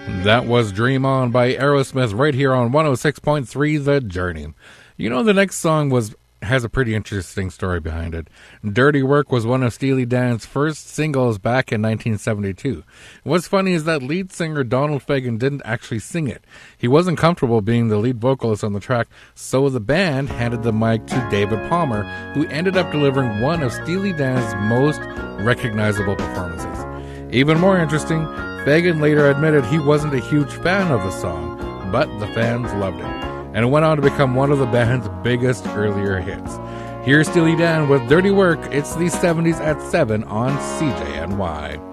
That was Dream On by Aerosmith right here on 106.3 The Journey. You know, the next song has a pretty interesting story behind it. Dirty Work was one of Steely Dan's first singles back in 1972. What's funny is that lead singer Donald Fagen didn't actually sing it. He wasn't comfortable being the lead vocalist on the track, so the band handed the mic to David Palmer, who ended up delivering one of Steely Dan's most recognizable performances. Even more interesting, Fagen later admitted he wasn't a huge fan of the song, but the fans loved it, and it went on to become one of the band's biggest earlier hits. Here's Steely Dan with Dirty Work. It's the 70s at 7 on CJNY.